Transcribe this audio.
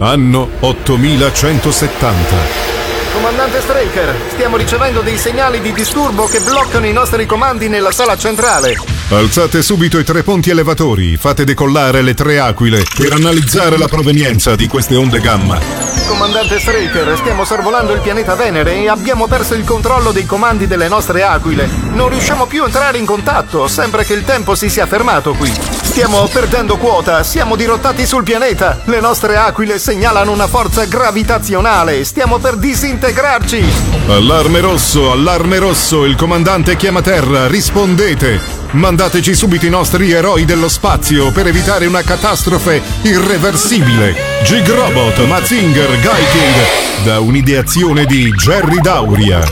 Anno 8170. Comandante Straker, stiamo ricevendo dei segnali di disturbo che bloccano i nostri comandi nella sala centrale. Alzate subito i 3 ponti elevatori, fate decollare le 3 aquile per analizzare la provenienza di queste onde gamma. Comandante Straker, stiamo sorvolando il pianeta Venere e abbiamo perso il controllo dei comandi delle nostre aquile. Non riusciamo più a entrare in contatto, sembra che il tempo si sia fermato qui. Stiamo perdendo quota, siamo dirottati sul pianeta. Le nostre aquile segnalano una forza gravitazionale, stiamo per disintegrarci. Allarme rosso, il comandante chiama terra, rispondete. Mandateci subito i nostri eroi dello spazio per evitare una catastrofe irreversibile. Gigrobot, Mazinger, Gaiking, da un'ideazione di Jerry Dauria.